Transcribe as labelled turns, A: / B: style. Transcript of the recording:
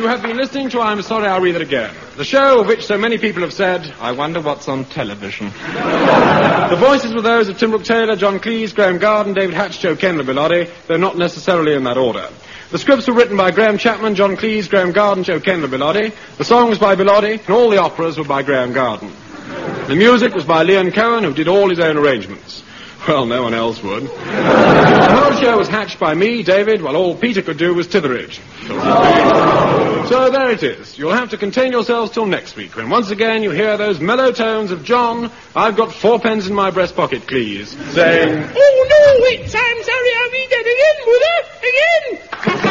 A: You have been listening to I'm Sorry I'll Read It Again, the show of which so many people have said, I wonder what's on television. The voices were those of Tim Brooke Taylor, John Cleese, Graham Garden, David Hatch, Joe Kendall, Bilotti, though not necessarily in that order. The scripts were written by Graham Chapman, John Cleese, Graham Garden, Joe Kendall, Bilotti. The songs by Bilotti, and all the operas were by Graham Garden. The music was by Leon Cohen, who did all his own arrangements. Well, no one else would. The whole show was hatched by me, David, while all Peter could do was titherage. So there it is. You'll have to contain yourselves till next week, when once again you hear those mellow tones of John, I've got 4 pence in my breast pocket, please, saying,
B: Oh, no, it's I'm sorry I'll read that again, Mother, again!